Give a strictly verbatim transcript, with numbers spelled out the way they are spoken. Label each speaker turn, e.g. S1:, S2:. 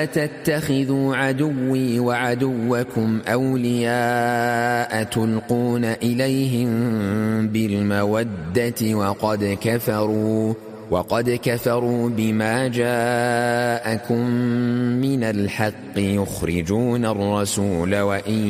S1: تتخذوا عدوي وعدوكم أولياء تلقون إليهم بالمودة وقد كفروا وقد كفروا بما جاءكم من الحق يخرجون الرسول وإياكم